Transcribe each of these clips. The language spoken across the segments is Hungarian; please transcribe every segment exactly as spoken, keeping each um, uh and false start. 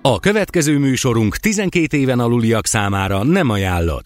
A következő műsorunk tizenkét éven aluliak számára nem ajánlott.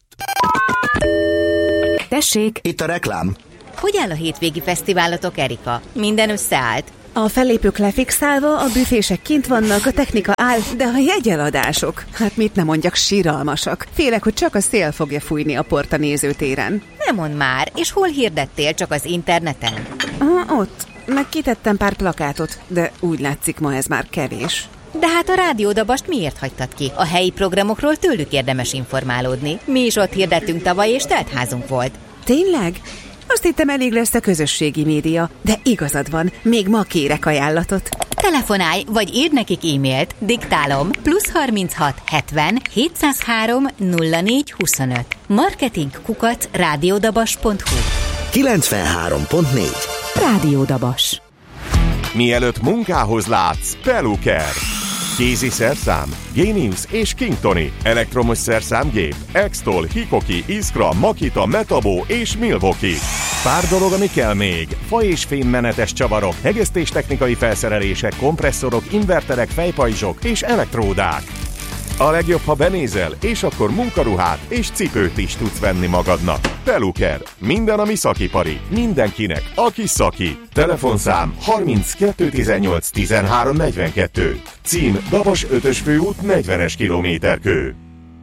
Tessék! Itt a reklám. Hogy áll a hétvégi fesztiválotok, Erika? Minden összeállt? A fellépők lefixálva, a büfések kint vannak, a technika áll, de a jegyeladások, hát mit nem mondjak, siralmasak. Félek, hogy csak a szél fogja fújni a port a nézőtéren. Nem mondd már, és hol hirdettél, csak az interneten? Aha, ott. Meg kitettem pár plakátot, de úgy látszik, ma ez már kevés. De hát a Rádiódabast miért hagytad ki? A helyi programokról tőlük érdemes informálódni. Mi is ott hirdettünk tavaly, és teltházunk volt. Tényleg? Azt hittem, elég lesz a közösségi média, de igazad van, még ma kérek ajánlatot. Telefonálj, vagy írd nekik e-mailt, diktálom, plusz harminchat hetven hétszázhárom nulla négy huszonöt. Marketing kukac rádiódabas pont hu. kilencvenhárom pont négy Rádiódabas. Mielőtt munkához látsz, Peluker. Kézi szerszám, Genius és Kingtoni, elektromos szerszámgép, Extol, Hikoki, Iskra, Makita, Metabo és Milwaukee. Pár dolog, ami kell még. Fa- és fémmenetes csavarok, hegesztéstechnikai felszerelések, kompresszorok, inverterek, fejpajzsok és elektródák. A legjobb, ha benézel, és akkor munkaruhát és cipőt is tudsz venni magadnak. Peluker. Minden, ami szakipari. Mindenkinek, aki szaki. Telefonszám harminckettő tizennyolc tizenhárom negyvenkettő. Cím Dabas ötös főút negyvenes kilométerkő.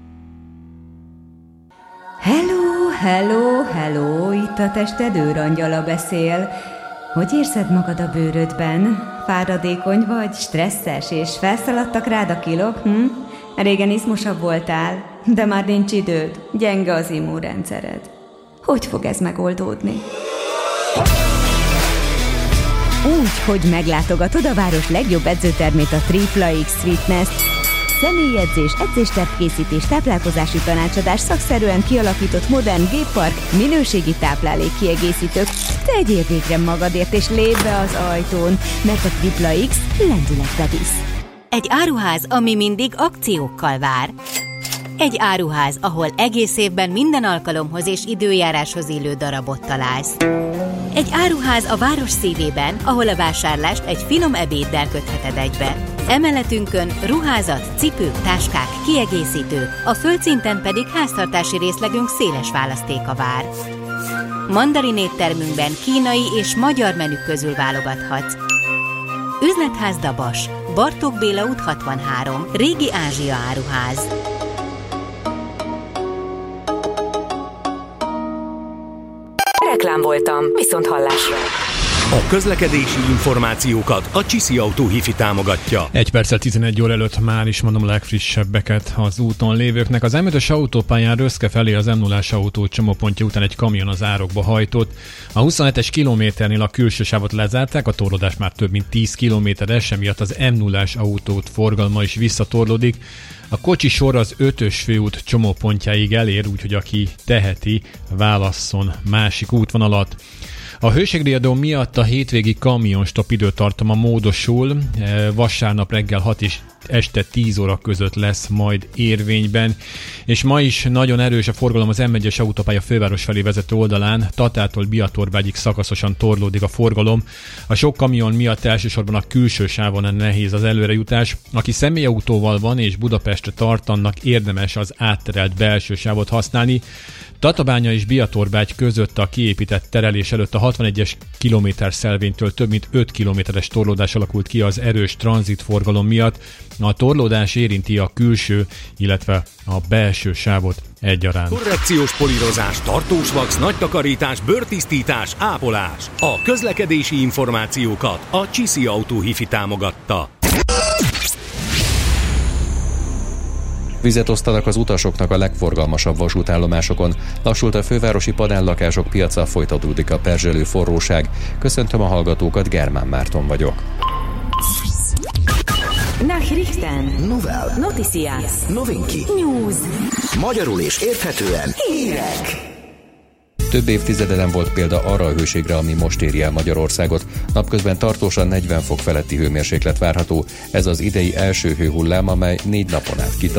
Hello, hello, hello, itt a tested őrangyala beszél. Hogy érzed magad a bőrödben? Fáradékony vagy, stresszes, és felszaladtak rád a kilók, hm? Régen izmosabb voltál, de már nincs időd, gyenge az immunrendszered. Hogy fog ez megoldódni? Úgy, hogy meglátogatod a város legjobb edzőtermét, a Tripla X Fitness-t. Személyedzés, edzéstervkészítés, táplálkozási tanácsadás, szakszerűen kialakított modern géppark, minőségi táplálékkiegészítők. Tegyél végre magadért és lépj be az ajtón, mert a Tripla X lendületbe visz. Egy áruház, ami mindig akciókkal vár. Egy áruház, ahol egész évben minden alkalomhoz és időjáráshoz illő darabot találsz. Egy áruház a város szívében, ahol a vásárlást egy finom ebéddel kötheted egybe. Emeletünkön ruházat, cipők, táskák, kiegészítők, a földszinten pedig háztartási részlegünk széles választéka vár. Mandarin éttermünkben kínai és magyar menük közül válogathatsz. Üzletház Dabas, Bartók Béla út hatvanhárom, Régi Ázsia áruház. Reklám voltam, viszont hallásra. A közlekedési információkat a Csiszi Autó Hifi támogatja. Egy perccel tizenegy óra előtt már is mondom legfrissebbeket az úton lévőknek. Az M ötös autópályán Röszke felé az M nullás autó csomópontja után egy kamion az árokba hajtott. A huszonhetes kilométernél a külső sávot lezárták, a torlódás már több mint tíz kilométeres, emiatt az M nullás autót forgalma is visszatorlódik. A kocsi sor az ötös főút csomópontjáig elér, úgyhogy aki teheti, válasszon másik útvonalat. A hőségriadó miatt a hétvégi kamionstop időtartama módosul, vasárnap reggel hat és este tíz óra között lesz majd érvényben, és ma is nagyon erős a forgalom az M egyes autópálya főváros felé vezető oldalán, Tatától Biatorbágyig szakaszosan torlódik a forgalom. A sok kamion miatt elsősorban a külső sávon nehéz az előrejutás. Aki személyautóval van és Budapestre tart, annak érdemes az átterelt belső sávot használni. Tatabánya és Biatorbágy között a kiépített terelés előtt a hatvanegyes kilométer szelvénytől több mint öt kilométeres torlódás alakult ki az erős tranzitforgalom miatt. A torlódás érinti a külső, illetve a belső sávot egyaránt. Korrekciós polírozás, tartós vax, nagy takarítás, bőrtisztítás, ápolás. A közlekedési információkat a Csiszi Autó Hifi támogatta. Vizet osztanak az utasoknak a legforgalmasabb vasútállomásokon. Lassult a fővárosi padállakások piaca, folytatódik a perzselő forróság. Köszöntöm a hallgatókat, Germán Márton vagyok. Nachrichten. Novel. Noticias. Novinki. News. Magyarul és érthetően. Hírek. Több évtizede nem volt példa arra a hőségre, ami most éri el Magyarországot. Napközben tartósan negyven fok feletti hőmérséklet várható. Ez az idei első hőhullám, amely négy napon át kitart.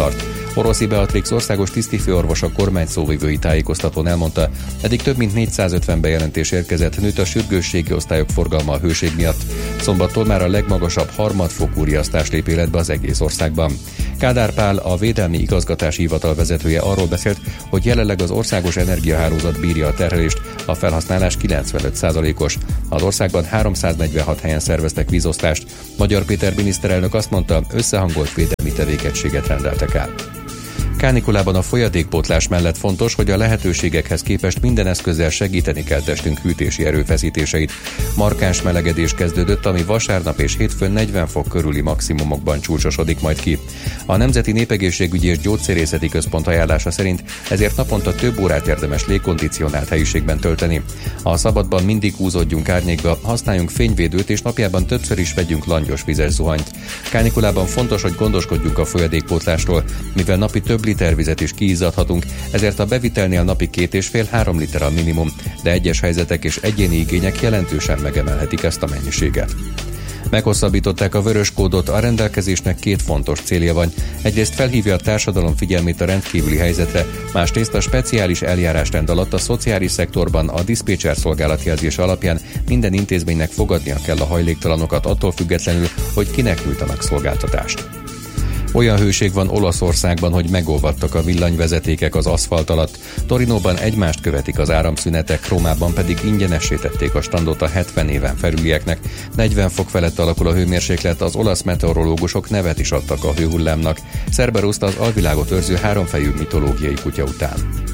Oroszi Beatrix országos tisztifőorvos a kormány szóvivői tájékoztatón elmondta, eddig több mint négyszázötven bejelentés érkezett, nőtt a sürgősségi osztályok forgalma a hőség miatt. Szombattól már a legmagasabb harmadfokú riasztás lép életbe az egész országban. Kádár Pál, a Védelmi Igazgatási Hivatal vezetője arról beszélt, hogy jelenleg az országos energiahálózat bírja a terhelést, a felhasználás kilencvenöt százalékos. Az országban háromszáznegyvenhat helyen szerveztek vízosztást. Magyar Péter miniszterelnök azt mondta, összehangolt védelmi tevékenységet rendeltek el. Kánikulában a folyadékpótlás mellett fontos, hogy a lehetőségekhez képest minden eszközzel segíteni kell testünk hűtési erőfeszítéseit. Markáns melegedés kezdődött, ami vasárnap és hétfőn negyven fok körüli maximumokban csúcsosodik majd ki. A Nemzeti Népegészségügyi és Gyógyszerészeti Központ ajánlása szerint ezért naponta több órát érdemes légkondicionált helyiségben tölteni. A szabadban mindig húzódjunk árnyékba, használjunk fényvédőt és napjában többször is vegyünk langyos vizes zuhanyt. Kánikulában fontos, hogy gondoskodjunk a folyadékpótlásról, mivel napi több liter vizet is kiizzadhatunk, ezért a bevitelnél napi két és fél három liter a minimum, de egyes helyzetek és egyéni igények jelentősen megemelhetik ezt a mennyiséget. Meghosszabbították a vörös kódot, a rendelkezésnek két fontos célja van. Egyrészt felhívja a társadalom figyelmét a rendkívüli helyzetre, másrészt a speciális eljárásrend alatt a szociális szektorban a diszpécser szolgálat jelzése alapján minden intézménynek fogadnia kell a hajléktalanokat attól függetlenül, hogy kinek nyújtanak szolgáltatást. Olyan hőség van Olaszországban, hogy megolvadtak a villanyvezetékek az aszfalt alatt. Torinóban egymást követik az áramszünetek, Rómában pedig ingyenessé tették a strandot a hetven éven felülieknek. negyven fok felett alakul a hőmérséklet, az olasz meteorológusok nevet is adtak a hőhullámnak. Cerberuszt az alvilágot őrző háromfejű mitológiai kutya után.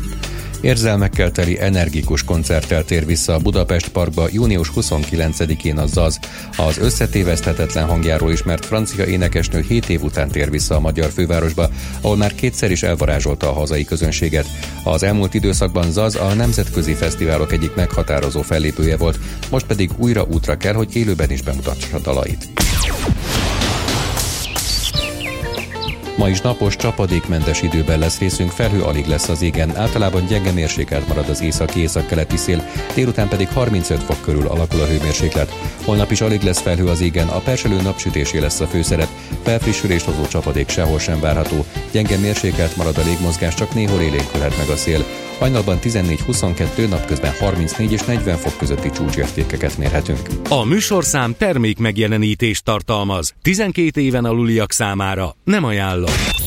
Érzelmekkel teli energikus koncerttel tér vissza a Budapest Parkba június huszonkilencedikén a Zaz. Az összetéveszthetetlen hangjáról ismert francia énekesnő hét év után tér vissza a magyar fővárosba, ahol már kétszer is elvarázsolta a hazai közönséget. Az elmúlt időszakban Zaz a nemzetközi fesztiválok egyik meghatározó fellépője volt, most pedig újra útra kell, hogy élőben is bemutassa dalait. Ma is napos, csapadékmentes időben lesz részünk, felhő alig lesz az égen, általában gyenge mérsékelt marad az északi-északkeleti szél, délután pedig harmincöt fok körül alakul a hőmérséklet. Holnap is alig lesz felhő az égen, a perselő napsütésé lesz a főszerep, felfrissülést hozó csapadék sehol sem várható, gyenge mérsékelt marad a légmozgás, csak néhol élénkülhet meg a szél. Hajnalban tizennégy huszonkettő, napközben harmincnégy és negyven fok közötti csúcsértékeket mérhetünk. A műsorszám termék megjelenítést tartalmaz. tizenkét éven aluliak számára nem ajánlom.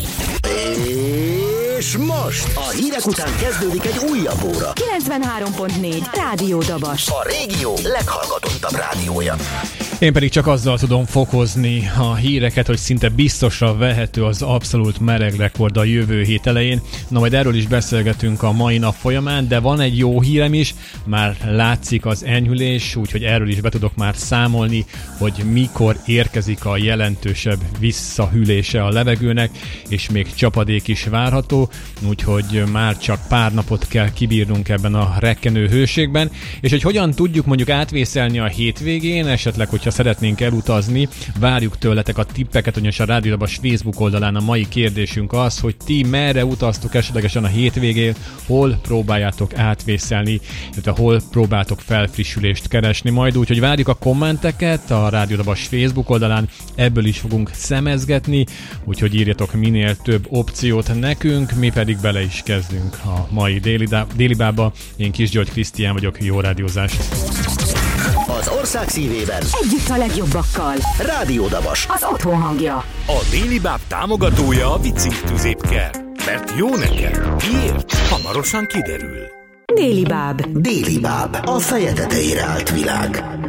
És most a hírek után kezdődik egy újabb óra. kilencvenhárom pont négy Rádió Dabas. A régió leghallgatottabb rádiója. Én pedig csak azzal tudom fokozni a híreket, hogy szinte biztosra vehető az abszolút meleg rekord a jövő hét elején. Na, majd erről is beszélgetünk a mai nap folyamán, de van egy jó hírem is, már látszik az enyhülés, úgyhogy erről is be tudok már számolni, hogy mikor érkezik a jelentősebb visszahűlése a levegőnek, és még csapadék is várható, úgyhogy már csak pár napot kell kibírnunk ebben a rekkenő hőségben, és hogy hogyan tudjuk mondjuk átvészelni a hétvégén, esetleg, hogyha szeretnénk elutazni, várjuk tőletek a tippeket, ugyanis a Rádió Dabas Facebook oldalán a mai kérdésünk az, hogy ti merre utaztok esetlegesen a hétvégén, hol próbáljátok átvészelni, illetve hol próbáltok felfrissülést keresni majd, úgyhogy várjuk a kommenteket a Rádió Dabas Facebook oldalán, ebből is fogunk szemezgetni, úgyhogy írjatok minél több opciót nekünk, mi pedig bele is kezdünk a mai déli, déli bába. Én Kis György Krisztián vagyok, jó rádiózást! Az ország szívében együtt a legjobbakkal. Rádió Dabas, az otthon hangja. A Déli Báb támogatója a Vicink tüzépker. Mert jó neked. Miért? Hamarosan kiderül. Déli Báb. Déli Báb, a feje tetejére állt világ.